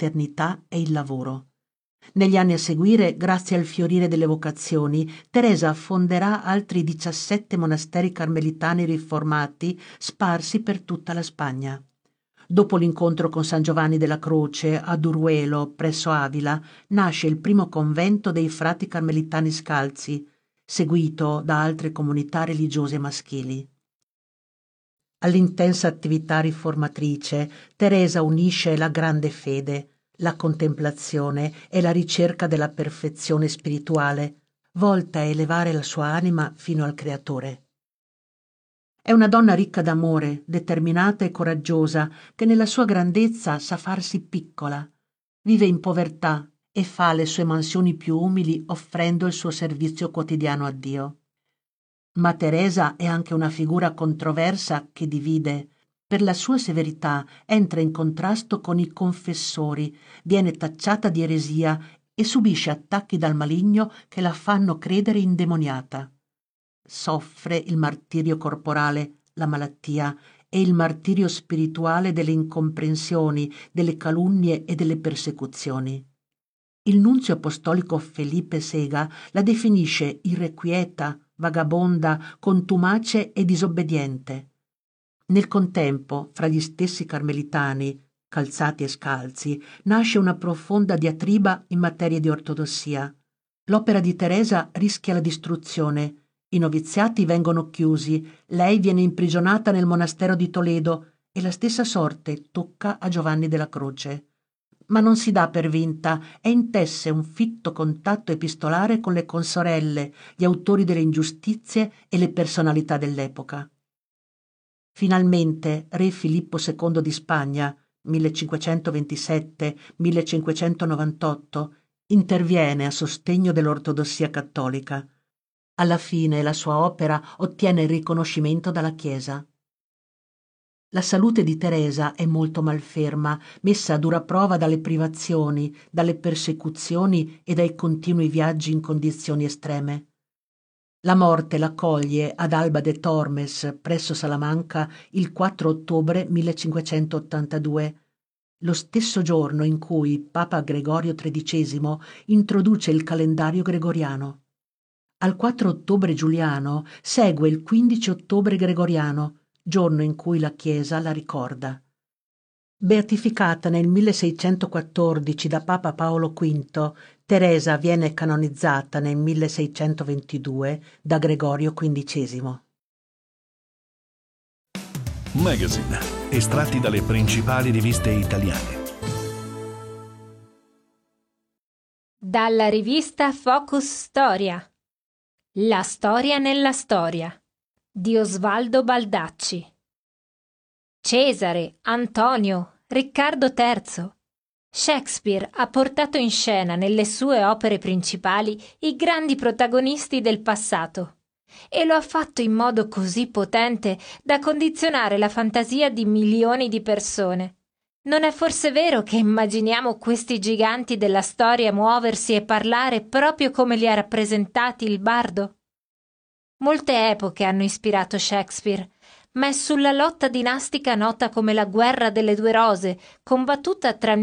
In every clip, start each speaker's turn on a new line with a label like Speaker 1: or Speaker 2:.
Speaker 1: fraternità e il lavoro. Negli anni a seguire, grazie al fiorire delle vocazioni, Teresa fonderà altri 17 monasteri carmelitani riformati sparsi per tutta la Spagna. Dopo l'incontro con San Giovanni della Croce a Duruelo, presso Avila, nasce il primo convento dei frati carmelitani scalzi, seguito da altre comunità religiose maschili. All'intensa attività riformatrice, Teresa unisce la grande fede, la contemplazione e la ricerca della perfezione spirituale, volta a elevare la sua anima fino al Creatore. È una donna ricca d'amore, determinata e coraggiosa, che nella sua grandezza sa farsi piccola. Vive in povertà e fa le sue mansioni più umili offrendo il suo servizio quotidiano a Dio. Ma Teresa è anche una figura controversa che divide. Per la sua severità entra in contrasto con i confessori, viene tacciata di eresia e subisce attacchi dal maligno che la fanno credere indemoniata. Soffre il martirio corporale, la malattia, e il martirio spirituale delle incomprensioni, delle calunnie e delle persecuzioni. Il nunzio apostolico Felipe Sega la definisce irrequieta, vagabonda, contumace e disobbediente. Nel contempo, fra gli stessi carmelitani, calzati e scalzi, nasce una profonda diatriba in materia di ortodossia. L'opera di Teresa rischia la distruzione. I noviziati vengono chiusi, lei viene imprigionata nel monastero di Toledo e la stessa sorte tocca a Giovanni della Croce. Ma non si dà per vinta e intesse un fitto contatto epistolare con le consorelle, gli autori delle ingiustizie e le personalità dell'epoca. Finalmente re Filippo II di Spagna, 1527-1598, interviene a sostegno dell'ortodossia cattolica. Alla fine la sua opera ottiene il riconoscimento dalla Chiesa. La salute di Teresa è molto malferma, messa a dura prova dalle privazioni, dalle persecuzioni e dai continui viaggi in condizioni estreme. La morte la coglie ad Alba de Tormes, presso Salamanca, il 4 ottobre 1582, lo stesso giorno in cui Papa Gregorio XIII introduce il calendario gregoriano. Al 4 ottobre giuliano segue il 15 ottobre gregoriano, giorno in cui la Chiesa la ricorda. Beatificata nel 1614 da Papa Paolo V, Teresa viene canonizzata nel 1622 da Gregorio XV.
Speaker 2: Magazine, estratti dalle principali riviste italiane.
Speaker 3: Dalla rivista Focus Storia. La storia nella storia di Osvaldo Baldacci. Cesare, Antonio, Riccardo III. Shakespeare ha portato in scena nelle sue opere principali i grandi protagonisti del passato e lo ha fatto in modo così potente da condizionare la fantasia di milioni di persone. Non è forse vero che immaginiamo questi giganti della storia muoversi e parlare proprio come li ha rappresentati il bardo? Molte epoche hanno ispirato Shakespeare, ma è sulla lotta dinastica nota come la Guerra delle Due Rose, combattuta tra il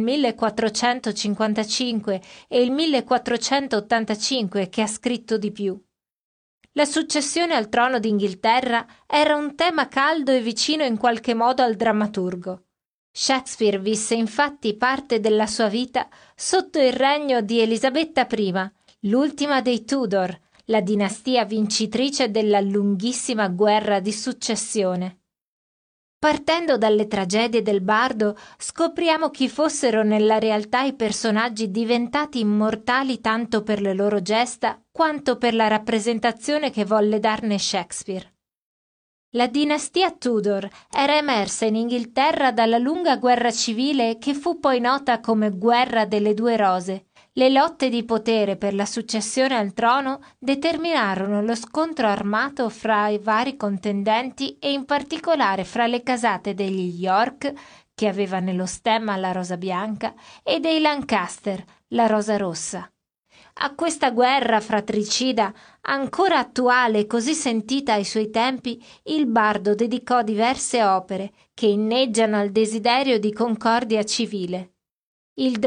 Speaker 3: 1455 e il 1485, che ha scritto di più. La successione al trono d'Inghilterra era un tema caldo e vicino in qualche modo al drammaturgo. Shakespeare visse infatti parte della sua vita sotto il regno di Elisabetta I, l'ultima dei Tudor, la dinastia vincitrice della lunghissima guerra di successione. Partendo dalle tragedie del bardo, scopriamo chi fossero nella realtà i personaggi diventati immortali tanto per le loro gesta quanto per la rappresentazione che volle darne Shakespeare. La dinastia Tudor era emersa in Inghilterra dalla lunga guerra civile che fu poi nota come Guerra delle Due Rose. Le lotte di potere per la successione al trono determinarono lo scontro armato fra i vari contendenti e in particolare fra le casate degli York, che aveva nello stemma la rosa bianca, e dei Lancaster, la rosa rossa. A questa guerra fratricida, ancora attuale e così sentita ai suoi tempi, il bardo dedicò diverse opere che inneggiano al desiderio di concordia civile. Il